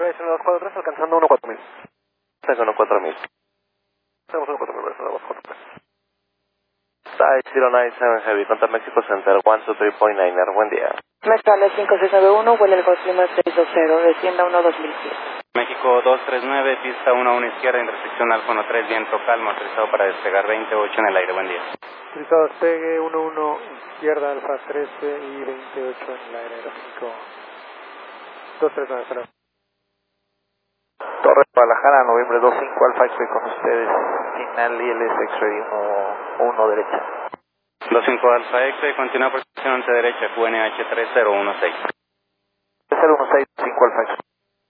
Volaris 1243 alcanzando 14000. Tengo 14000. Tenemos 14000, Volaris 1243. Side 097 Heavy, contact Mexico Center, 123.9er, buen día. Mezcala 5691, vuela el Gulf Lima 620, descienda 12000 pies. México 239, pista 11 izquierda, intersección Alfa 13, viento calmo, autorizado para despegar 28 en el aire, buen día. Autorizado despegue 11 izquierda, Alfa 13 y 28 en el aire, México 239, perdón. Torre Guadalajara, noviembre 25, Alfa X-Ray con ustedes, final ILS X-Ray 1 derecha. 25 Alfa X, continúa por sección 11 derecha, QNH 3016. 3016, 5 Alfa X.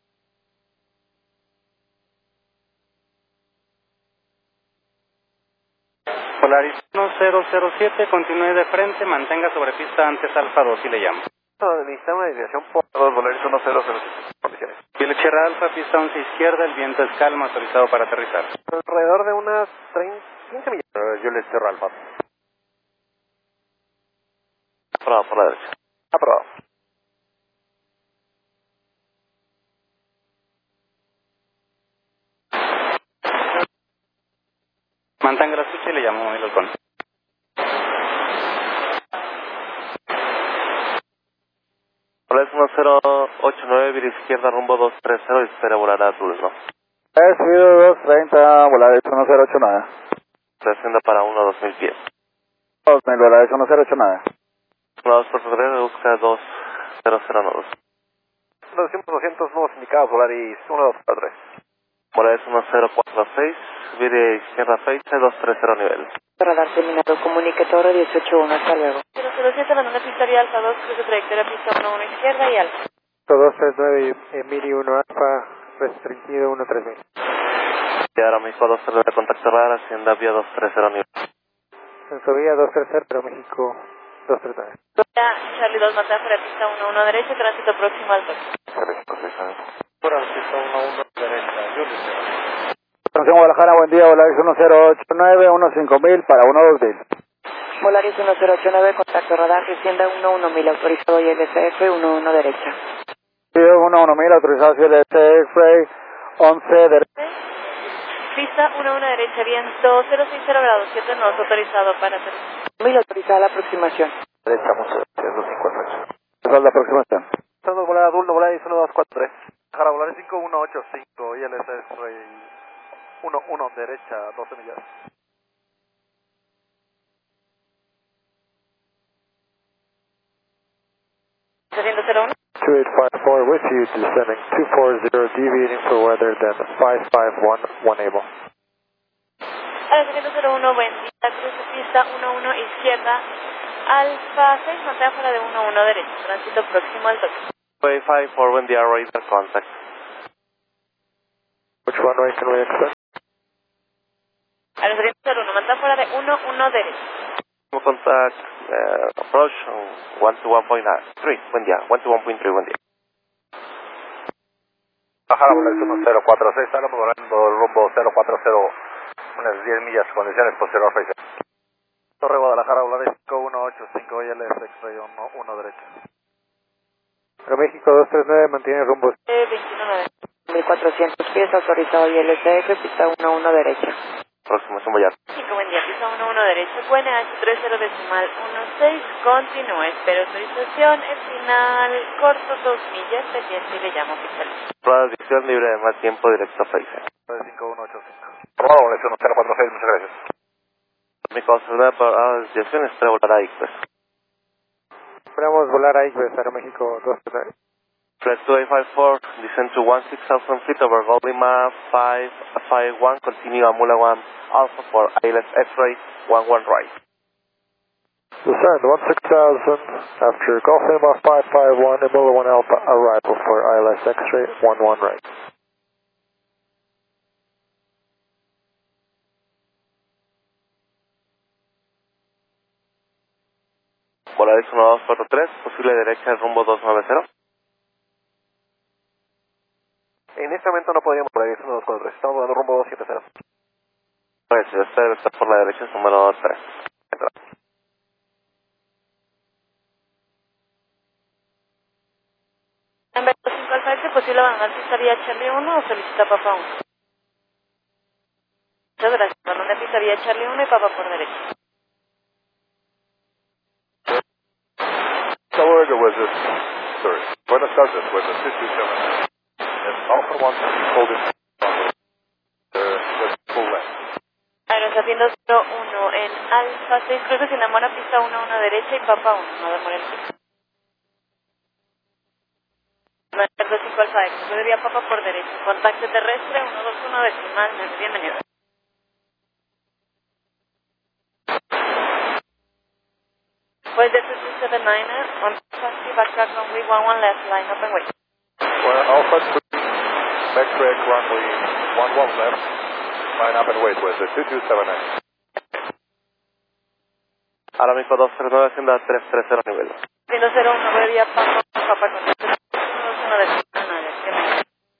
Polaris 1007, continúe de frente, mantenga sobre pista antes Alfa 2 y le llamo. Necesita una desviación por 2, Volaris 1007, condiciones. Kilo Sierra Alfa, pista 11 izquierda, el viento es calmo, autorizado para aterrizar. Alrededor de unas 15 millas. Yo les cierro Alfa. Aprobado por la derecha. Aprobado. Mantenga la escucha y le llamo el halcón. Polaris 1089, vira izquierda, rumbo 230 y espera volar a Dulno. He subido 230, Volaris 1089. Descienda para 2000 pies. 2000, Volaris 1089. 2 por febrero, busca 2009. 200 nuevos indicados, Volaris 1243. Polaris 1046, vire izquierda fecha, 230 nivel. Radar terminado, comunique Torre 181, hasta luego. 007, mandando pista vía Alfa 2, cruce trayectoria pista 11 izquierda y Alfa. 239 y Miri 1 Alfa, restringido 13000. Y ahora México 230 de contacto radar, hacienda vía 230 nivel. Sensovía 230, pero México 239. Charlie 2, metáfora pista 11 derecha, tránsito próximo al toque. México 6 Por pista 11 derecha, yo les cierro. Atención Guadalajara, buen día, Volaris 1089, 15000 para 12000. Volaris 1089, contacto radar, descienda 11000, autorizado ILSF 11 derecha. Sí, 11000, autorizado ILS X-Ray 11 derecha. Pista 11 derecha, viento 060 grados 7 nos autorizado para aterrizar. 1000, autorizada la aproximación. Derecha, muchas gracias, 25 Alfa. Esa es la aproximación. Estamos volada Dulno, Volaris 1243. Jara, Volaris 5185, ILS X-Ray 1 derecha, 12 millas. Desciendo 01. 2854 with you, descending 240, deviating for weather, then 551, able. Desciendo 01, buen día, cruce pista 11 izquierda, Alfa 6, metáfora de 11 derecha, tránsito próximo al toque. 254, buen día, radar contact. Which one right can we expect? Desciendo 01, metáfora de 11 derecha. Contact, approach 121.3, buen día, 121.3, buen día. Guadalajara, Volaris 1046, estamos volando el rumbo 040, unas 10 millas, condiciones posterior a fecha. Torre Guadalajara, Volaris 5185, ILS X-Ray 1 derecha. Pero México 239 mantiene rumbo 29. 1400 pies, autorizado ILSF, pista 11 derecha. Próximo es un Vallarta. México, buen día, pista 11 derecha, QNH 30 decimal 16, continúe, espero autorización, el final corto 2 millas, pendiente y le llamo oficial. Prueba de dirección libre de más tiempo, directo a Face. 5185. Aprobado, Volaris 1046, muchas gracias. México 239 para desviación, espera volar a Ixpres. Esperamos volar a Ixpres, Aeroméxico 239. Flight 2854, descend to 16,000 feet over Gulf Lima 551, continue Amula 1 Alpha for ILS X-Ray 11 right. Descend 16,000 after Gulf Lima 551, Amula 1 Alpha, arrival for ILS X-Ray 11 right. Polaris 1243, posible derecha rumbo 290. En este momento no podríamos volar, es 1243, estamos volando rumbo 270. Pues este debe estar por la derecha, es número 3. En 25 perfecto. ¿Posible abandonar pista vía Charlie 1 o solicita Papa 1? Muchas gracias. Abandonar pista vía Charlie 1 y Papa por derecha. Accelerator was it, sorry, Buenos Aires was it 227. And Alpha 1 holding with full left. Aerosapiendo 01 en Alfa 6, cruce sin demora, pista 1 derecha y Papa 1, no demora el pista. 95 Alfa X, puede vía Papa por derecha, contacto terrestre 121 decimal, bienvenido. Pues de 279er, on taxi, backtrack runway 11 left, line up and wait. Well, Alpha 3, backtrack runway 11 left, line up and wait with it 2279. Ahora mismo 209, hacienda 330 nivel. 101, puede vía Papa, contacto 121 decimal, bienvenido.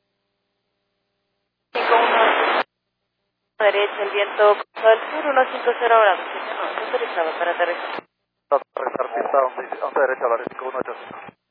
51 derecha, el viento cruzado del sur, 150 grados, no, autorizado para aterrizar. Aterrizar pista 11 derecha, la 5185.